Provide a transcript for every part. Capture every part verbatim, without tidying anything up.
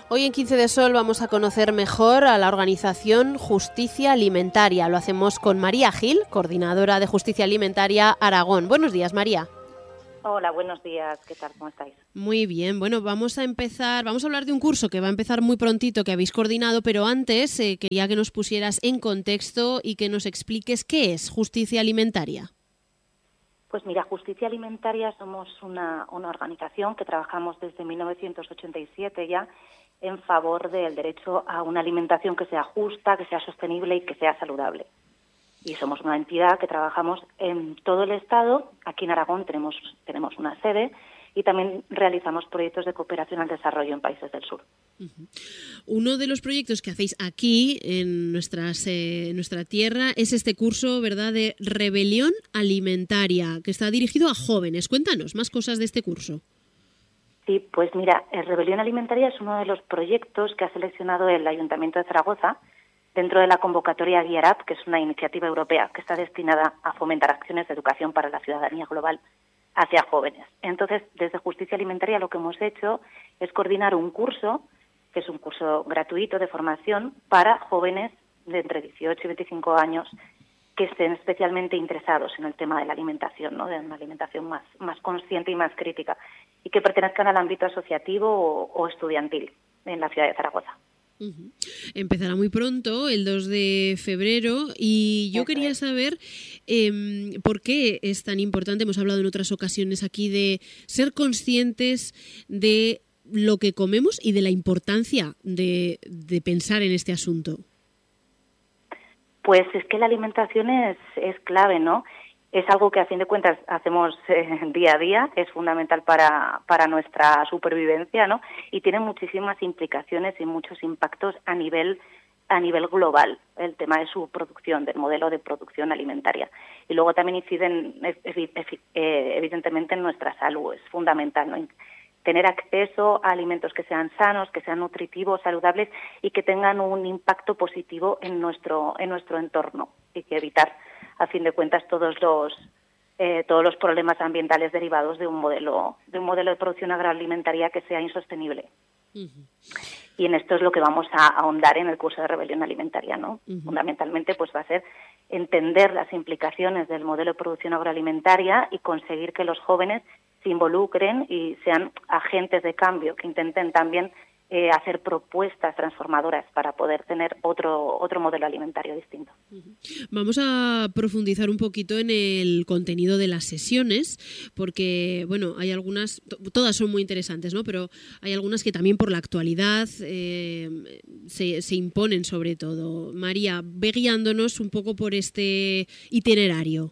Hoy en quince de Sol vamos a conocer mejor a la organización Justicia Alimentaria. Lo hacemos con María Gil, coordinadora de Justicia Alimentaria Aragón. Buenos días, María. Hola, buenos días. ¿Qué tal? ¿Cómo estáis? Muy bien. Bueno, vamos a empezar, vamos a hablar de un curso que va a empezar muy prontito, que habéis coordinado, pero antes eh, quería que nos pusieras en contexto y que nos expliques qué es Justicia Alimentaria. Pues mira, Justicia Alimentaria somos una, una organización que trabajamos desde mil novecientos ochenta y siete ya en favor del derecho a una alimentación que sea justa, que sea sostenible y que sea saludable. Y somos una entidad que trabajamos en todo el Estado. Aquí en Aragón tenemos, tenemos una sede y también realizamos proyectos de cooperación al desarrollo en países del sur. Uh-huh. Uno de los proyectos que hacéis aquí en nuestras, eh, nuestra tierra es este curso, ¿verdad?, de Rebelión Alimentaria, que está dirigido a jóvenes. Cuéntanos más cosas de este curso. Sí, pues mira, Rebelión Alimentaria es uno de los proyectos que ha seleccionado el Ayuntamiento de Zaragoza dentro de la convocatoria Gear Up, que es una iniciativa europea que está destinada a fomentar acciones de educación para la ciudadanía global hacia jóvenes. Entonces, desde Justicia Alimentaria lo que hemos hecho es coordinar un curso, que es un curso gratuito de formación para jóvenes de entre dieciocho y veinticinco años que estén especialmente interesados en el tema de la alimentación, ¿no?, de una alimentación más, más consciente y más crítica, y que pertenezcan al ámbito asociativo o, o estudiantil en la ciudad de Zaragoza. Uh-huh. Empezará muy pronto, el dos de febrero, y yo Eso quería es. saber eh, por qué es tan importante, hemos hablado en otras ocasiones aquí, de ser conscientes de lo que comemos y de la importancia de, de pensar en este asunto. Pues es que la alimentación es, es clave, ¿no? Es algo que a fin de cuentas hacemos eh, día a día, es fundamental para, para nuestra supervivencia, ¿no? Y tiene muchísimas implicaciones y muchos impactos a nivel a nivel global, el tema de su producción, del modelo de producción alimentaria. Y luego también inciden evidentemente en nuestra salud, es fundamental, ¿no? Tener acceso a alimentos que sean sanos, que sean nutritivos, saludables y que tengan un impacto positivo en nuestro en nuestro entorno, y que evitar, a fin de cuentas, todos los eh, todos los problemas ambientales derivados de un modelo de un modelo de producción agroalimentaria que sea insostenible. Uh-huh. Y en esto es lo que vamos a ahondar en el curso de Rebelión Alimentaria, ¿no? Uh-huh. Fundamentalmente, pues va a ser entender las implicaciones del modelo de producción agroalimentaria y conseguir que los jóvenes se involucren y sean agentes de cambio, que intenten también eh, hacer propuestas transformadoras para poder tener otro otro modelo alimentario distinto. Vamos a profundizar un poquito en el contenido de las sesiones, porque, bueno, hay algunas, todas son muy interesantes, ¿no? Pero hay algunas que también por la actualidad eh, se, se imponen sobre todo. María, ve guiándonos un poco por este itinerario.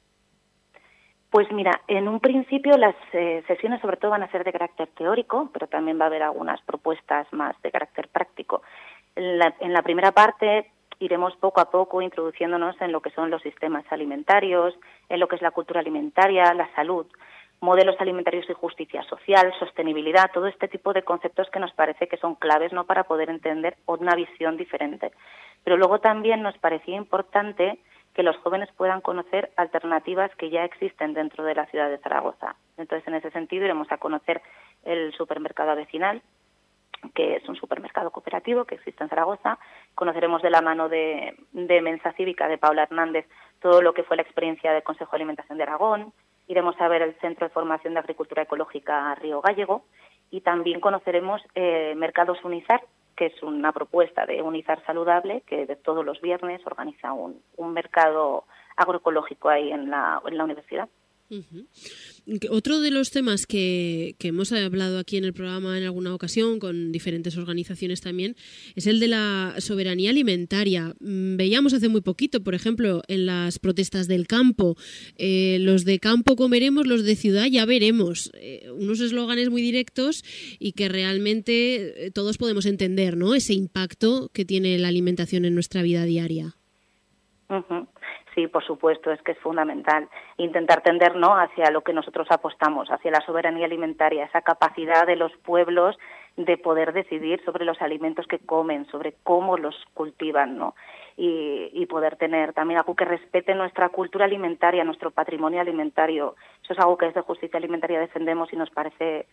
Pues mira, en un principio las eh, sesiones sobre todo van a ser de carácter teórico, pero también va a haber algunas propuestas más de carácter práctico. En la, en la primera parte iremos poco a poco introduciéndonos en lo que son los sistemas alimentarios, en lo que es la cultura alimentaria, la salud, modelos alimentarios y justicia social, sostenibilidad, todo este tipo de conceptos que nos parece que son claves, ¿no?, para poder entender una visión diferente. Pero luego también nos parecía importante que los jóvenes puedan conocer alternativas que ya existen dentro de la ciudad de Zaragoza. Entonces, en ese sentido, iremos a conocer el supermercado vecinal, que es un supermercado cooperativo que existe en Zaragoza. Conoceremos de la mano de, de Mensa Cívica, de Paula Hernández, todo lo que fue la experiencia del Consejo de Alimentación de Aragón. Iremos a ver el Centro de Formación de Agricultura Ecológica Río Gallego y también conoceremos eh, Mercados Unizar, que es una propuesta de Unizar Saludable, que de todos los viernes organiza un, un mercado agroecológico ahí en la, en la universidad. Uh-huh. Otro de los temas que, que hemos hablado aquí en el programa en alguna ocasión con diferentes organizaciones también es el de la soberanía alimentaria. Veíamos hace muy poquito, por ejemplo, en las protestas del campo, eh, los de campo comeremos, los de ciudad ya veremos. Eh, unos eslóganes muy directos y que realmente todos podemos entender, ¿no?, ese impacto que tiene la alimentación en nuestra vida diaria. Uh-huh. Sí, por supuesto, es que es fundamental intentar tender, ¿no?, hacia lo que nosotros apostamos, hacia la soberanía alimentaria, esa capacidad de los pueblos de poder decidir sobre los alimentos que comen, sobre cómo los cultivan, ¿no? Y, y poder tener también algo que respete nuestra cultura alimentaria, nuestro patrimonio alimentario. Eso es algo que desde Justicia Alimentaria defendemos y nos parece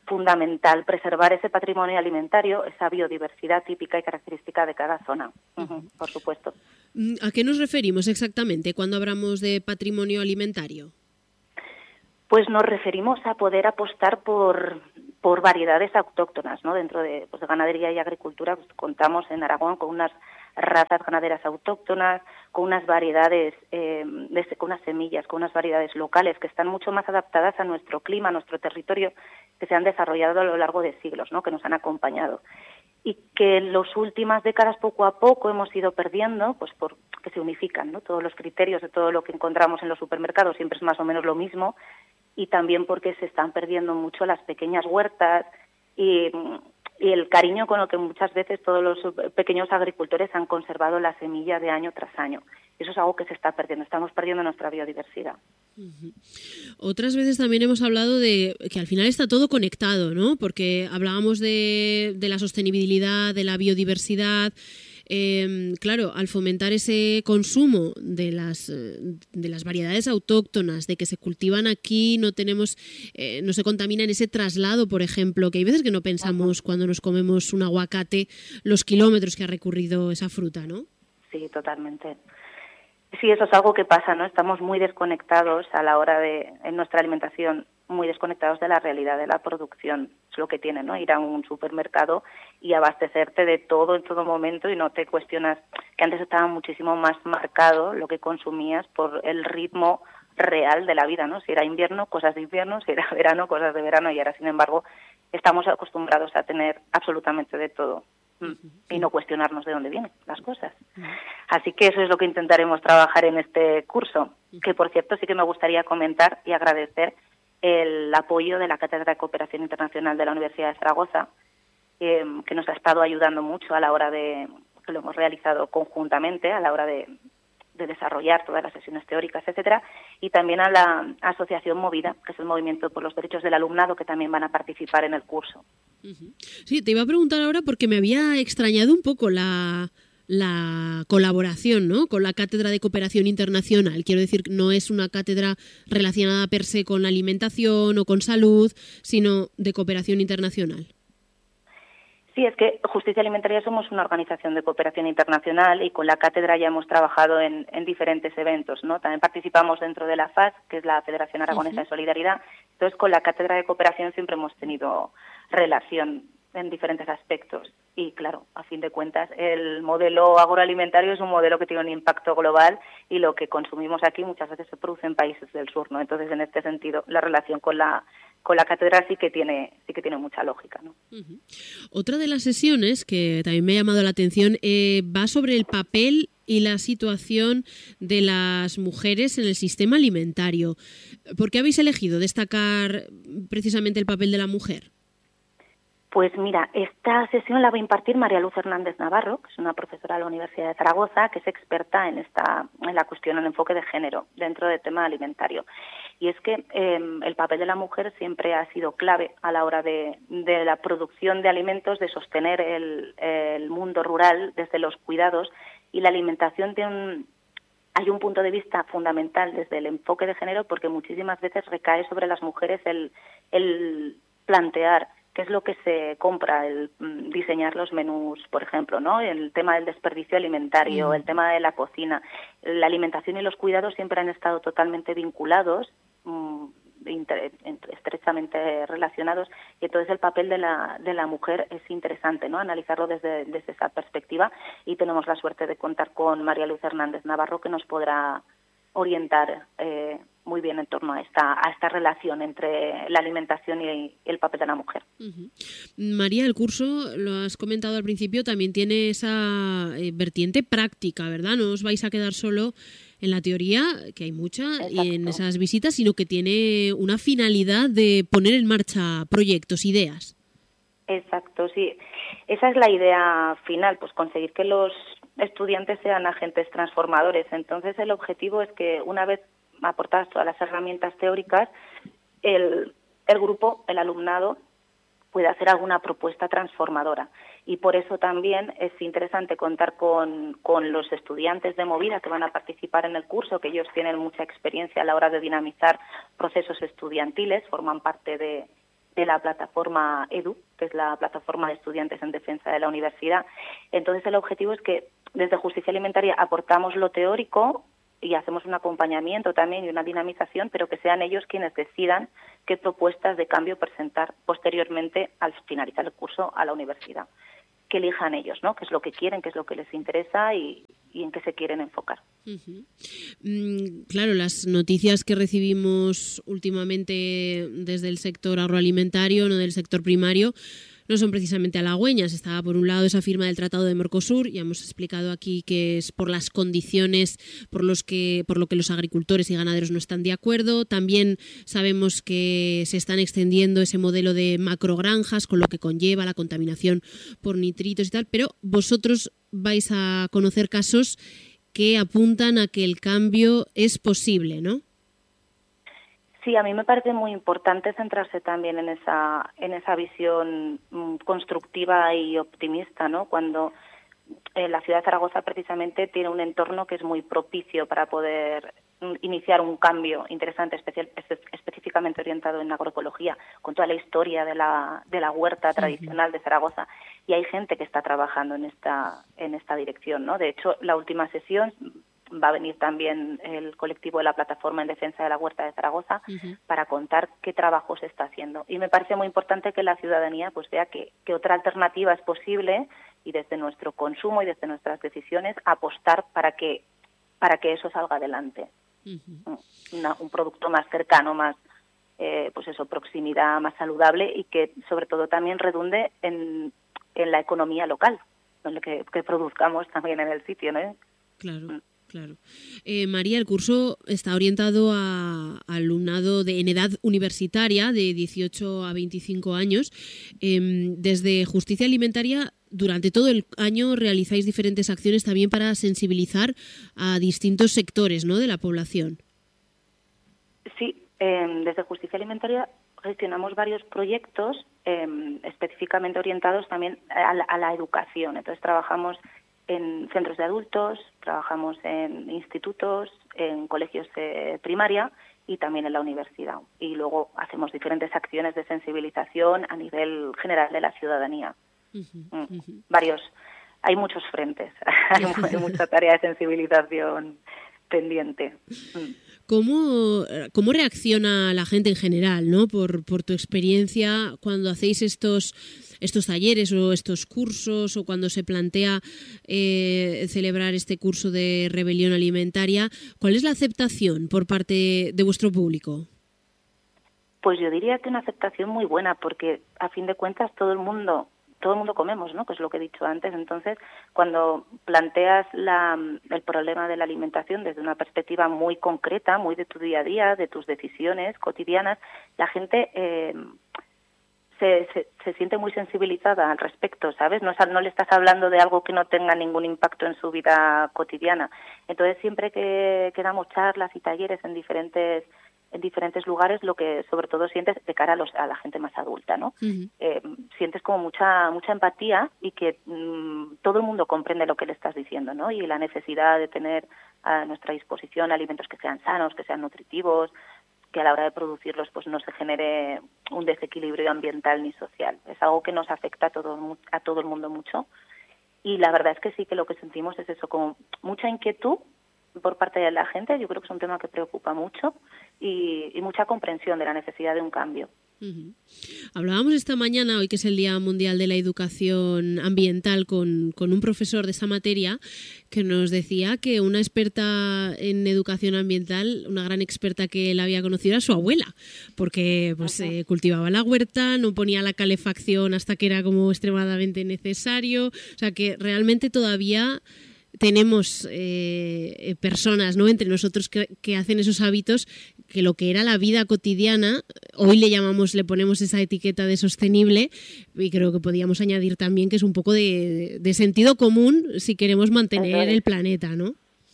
fundamental preservar ese patrimonio alimentario, esa biodiversidad típica y característica de cada zona, uh-huh, por supuesto. ¿A qué nos referimos exactamente cuando hablamos de patrimonio alimentario? Pues nos referimos a poder apostar por, por variedades autóctonas, ¿no? Dentro de, pues, de ganadería y agricultura, pues, contamos en Aragón con unas razas ganaderas autóctonas, con unas variedades, eh, de, con unas semillas, con unas variedades locales que están mucho más adaptadas a nuestro clima, a nuestro territorio, que se han desarrollado a lo largo de siglos, ¿no? Que nos han acompañado. Y que en las últimas décadas poco a poco hemos ido perdiendo, pues porque se unifican, ¿no? Todos los criterios de todo lo que encontramos en los supermercados siempre es más o menos lo mismo, y también porque se están perdiendo mucho las pequeñas huertas y, y el cariño con lo que muchas veces todos los pequeños agricultores han conservado la semilla de año tras año. Eso es algo que se está perdiendo, estamos perdiendo nuestra biodiversidad. Uh-huh. Otras veces también hemos hablado de que al final está todo conectado, ¿no? Porque hablábamos de, de la sostenibilidad, de la biodiversidad. Eh, claro, al fomentar ese consumo de las, de las variedades autóctonas, de que se cultivan aquí, no tenemos, eh, no se contamina en ese traslado, por ejemplo, que hay veces que no pensamos cuando nos comemos un aguacate los kilómetros que ha recorrido esa fruta, ¿no? Sí, totalmente. Sí, eso es algo que pasa, ¿no? Estamos muy desconectados a la hora de, en nuestra alimentación, muy desconectados de la realidad de la producción. Es lo que tiene, ¿no? Ir a un supermercado y abastecerte de todo en todo momento y no te cuestionas, que antes estaba muchísimo más marcado lo que consumías por el ritmo real de la vida, ¿no? Si era invierno, cosas de invierno, si era verano, cosas de verano, y ahora, sin embargo, estamos acostumbrados a tener absolutamente de todo. Uh-huh. Y no cuestionarnos de dónde vienen las cosas. Uh-huh. Así que eso es lo que intentaremos trabajar en este curso, uh-huh. que por cierto sí que me gustaría comentar y agradecer el apoyo de la Cátedra de Cooperación Internacional de la Universidad de Zaragoza, eh, que nos ha estado ayudando mucho a la hora de, que lo hemos realizado conjuntamente, a la hora de, de desarrollar todas las sesiones teóricas, etcétera, y también a la Asociación Movida, que es el Movimiento por los Derechos del Alumnado, que también van a participar en el curso. Sí, te iba a preguntar ahora porque me había extrañado un poco la, la colaboración, ¿no?, con la Cátedra de Cooperación Internacional. Quiero decir, no es una cátedra relacionada per se con la alimentación o con salud, sino de cooperación internacional. Sí, es que Justicia Alimentaria somos una organización de cooperación internacional y con la cátedra ya hemos trabajado en, en diferentes eventos, ¿no? También participamos dentro de la F A S, que es la Federación Aragonesa uh-huh. de Solidaridad. Entonces, con la cátedra de cooperación siempre hemos tenido relación en diferentes aspectos. Y claro, a fin de cuentas, el modelo agroalimentario es un modelo que tiene un impacto global y lo que consumimos aquí muchas veces se produce en países del sur, ¿no? Entonces, en este sentido, la relación con la con la cátedra sí que tiene sí que tiene mucha lógica, ¿no? Uh-huh. Otra de las sesiones que también me ha llamado la atención eh, va sobre el papel y la situación de las mujeres en el sistema alimentario. ¿Por qué habéis elegido destacar precisamente el papel de la mujer? Pues mira, esta sesión la va a impartir María Luz Hernández Navarro, que es una profesora de la Universidad de Zaragoza, que es experta en esta en la cuestión, en el enfoque de género dentro del tema alimentario. Y es que eh, el papel de la mujer siempre ha sido clave a la hora de, de la producción de alimentos, de sostener el, el mundo rural desde los cuidados, y la alimentación tiene un... Hay un punto de vista fundamental desde el enfoque de género, porque muchísimas veces recae sobre las mujeres el, el plantear qué es lo que se compra, el diseñar los menús, por ejemplo, ¿no? El tema del desperdicio alimentario, mm. el tema de la cocina. La alimentación y los cuidados siempre han estado totalmente vinculados, mmm, inter, estrechamente relacionados, y entonces el papel de la, de la mujer es interesante, ¿no? Analizarlo desde, desde esa perspectiva, y tenemos la suerte de contar con María Luz Hernández Navarro, que nos podrá orientar eh, muy bien en torno a esta a esta relación entre la alimentación y el papel de la mujer. Uh-huh. María, el curso, lo has comentado al principio, también tiene esa eh, vertiente práctica, ¿verdad? No os vais a quedar solo en la teoría, que hay mucha, Exacto. y en esas visitas, sino que tiene una finalidad de poner en marcha proyectos, ideas. Exacto, sí. Esa es la idea final, pues conseguir que los estudiantes sean agentes transformadores. Entonces, el objetivo es que una vez aportadas todas las herramientas teóricas, el, el grupo, el alumnado, pueda hacer alguna propuesta transformadora. Y por eso también es interesante contar con, con los estudiantes de Movida que van a participar en el curso, que ellos tienen mucha experiencia a la hora de dinamizar procesos estudiantiles, forman parte de de la plataforma EDU, que es la plataforma de estudiantes en defensa de la universidad. Entonces, el objetivo es que desde Justicia Alimentaria aportamos lo teórico y hacemos un acompañamiento también y una dinamización, pero que sean ellos quienes decidan qué propuestas de cambio presentar posteriormente al finalizar el curso a la universidad. Que elijan ellos, ¿no? Qué es lo que quieren, qué es lo que les interesa y, y en qué se quieren enfocar. Uh-huh. Mm, claro, las noticias que recibimos últimamente desde el sector agroalimentario, no del sector primario, no son precisamente halagüeñas. Estaba por un lado esa firma del Tratado de Mercosur, ya hemos explicado aquí que es por las condiciones por los que por lo que los agricultores y ganaderos no están de acuerdo. También sabemos que se están extendiendo ese modelo de macrogranjas, con lo que conlleva la contaminación por nitritos y tal, pero vosotros vais a conocer casos que apuntan a que el cambio es posible, ¿no? Sí, a mí me parece muy importante centrarse también en esa en esa visión mm, constructiva y optimista, ¿no? Cuando eh, la ciudad de Zaragoza precisamente tiene un entorno que es muy propicio para poder mm, iniciar un cambio interesante, especial, espe- específicamente orientado en agroecología, con toda la historia de la de la huerta tradicional de Zaragoza. Y hay gente que está trabajando en esta en esta dirección, ¿no? De hecho, la última sesión va a venir también el colectivo de la Plataforma en Defensa de la Huerta de Zaragoza uh-huh. para contar qué trabajo se está haciendo. Y me parece muy importante que la ciudadanía pues vea que, que otra alternativa es posible y desde nuestro consumo y desde nuestras decisiones apostar para que para que eso salga adelante. Uh-huh. Una, un producto más cercano, más eh, pues eso, proximidad, más saludable y que sobre todo también redunde en, en la economía local, en lo que, que produzcamos también en el sitio, ¿no? Claro. Mm. Claro. Eh, María, el curso está orientado a, a alumnado de, en edad universitaria de dieciocho a veinticinco años. Eh, desde Justicia Alimentaria, durante todo el año realizáis diferentes acciones también para sensibilizar a distintos sectores, ¿no?, de la población. Sí, eh, desde Justicia Alimentaria gestionamos varios proyectos eh, específicamente orientados también a la, a la educación. Entonces trabajamos en centros de adultos, trabajamos en institutos, en colegios de primaria y también en la universidad. Y luego hacemos diferentes acciones de sensibilización a nivel general de la ciudadanía. Uh-huh, uh-huh. Varios, hay muchos frentes, hay mucha tarea de sensibilización pendiente. ¿Cómo, cómo reacciona la gente en general, ¿no? Por, por tu experiencia cuando hacéis estos estos talleres o estos cursos o cuando se plantea eh, celebrar este curso de rebelión alimentaria? ¿Cuál es la aceptación por parte de vuestro público? Pues yo diría que una aceptación muy buena, porque a fin de cuentas todo el mundo todo el mundo comemos, ¿no? Que es lo que he dicho antes. Entonces, cuando planteas la, el problema de la alimentación desde una perspectiva muy concreta, muy de tu día a día, de tus decisiones cotidianas, la gente eh, se, se, se siente muy sensibilizada al respecto, ¿sabes? No, no le estás hablando de algo que no tenga ningún impacto en su vida cotidiana. Entonces, siempre que, que damos charlas y talleres en diferentes en diferentes lugares, lo que sobre todo sientes de cara a, los, a la gente más adulta, ¿no? Uh-huh. Eh, sientes como mucha mucha empatía y que mmm, todo el mundo comprende lo que le estás diciendo, ¿no? Y la necesidad de tener a nuestra disposición alimentos que sean sanos, que sean nutritivos, que a la hora de producirlos pues no se genere un desequilibrio ambiental ni social. Es algo que nos afecta a todo, a todo el mundo mucho. Y la verdad es que sí que lo que sentimos es eso, como mucha inquietud por parte de la gente. Yo creo que es un tema que preocupa mucho y, y mucha comprensión de la necesidad de un cambio. Uh-huh. Hablábamos esta mañana, hoy que es el Día Mundial de la Educación Ambiental, con, con un profesor de esa materia que nos decía que una experta en educación ambiental, una gran experta que él había conocido, era su abuela, porque pues uh-huh. eh, cultivaba la huerta, no ponía la calefacción hasta que era como extremadamente necesario, o sea que realmente todavía tenemos eh, personas, ¿no?, entre nosotros que, que hacen esos hábitos que lo que era la vida cotidiana, hoy le llamamos, le ponemos esa etiqueta de sostenible, y creo que podíamos añadir también que es un poco de, de sentido común si queremos mantener el planeta, ¿no?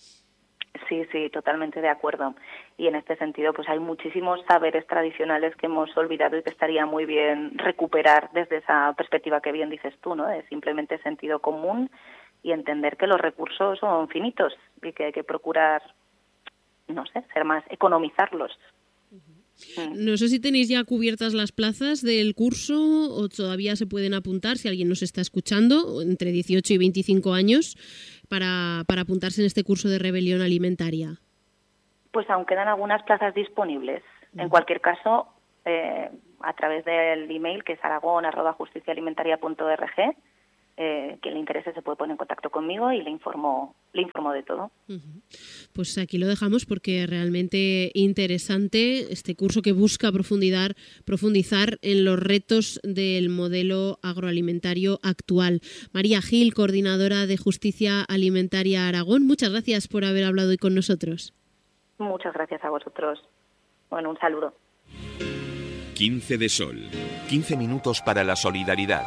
Sí, sí, totalmente de acuerdo. Y en este sentido, pues hay muchísimos saberes tradicionales que hemos olvidado y que estaría muy bien recuperar desde esa perspectiva que bien dices tú, ¿no? De simplemente sentido común y entender que los recursos son finitos y que hay que procurar, no sé, ser más, economizarlos. No sé si tenéis ya cubiertas las plazas del curso o todavía se pueden apuntar, si alguien nos está escuchando, entre dieciocho y veinticinco años, para, para apuntarse en este curso de rebelión alimentaria. Pues aún quedan algunas plazas disponibles. En cualquier caso, eh, a través del email, que es aragon arroba justiciaalimentaria punto org, eh, quien le interese se puede poner en contacto conmigo y le informo, le informo de todo. Uh-huh. Pues aquí lo dejamos porque realmente interesante este curso que busca profundizar, profundizar en los retos del modelo agroalimentario actual. María Gil, coordinadora de Justicia Alimentaria Aragón, muchas gracias por haber hablado hoy con nosotros. Muchas gracias a vosotros. Bueno, un saludo. quince de Sol. quince minutos para la solidaridad.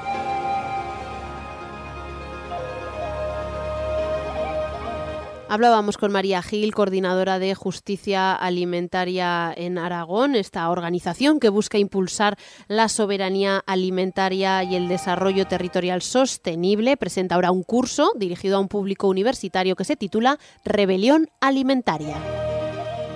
Hablábamos con María Gil, coordinadora de Justicia Alimentaria en Aragón, esta organización que busca impulsar la soberanía alimentaria y el desarrollo territorial sostenible. Presenta ahora un curso dirigido a un público universitario que se titula Rebelión Alimentaria.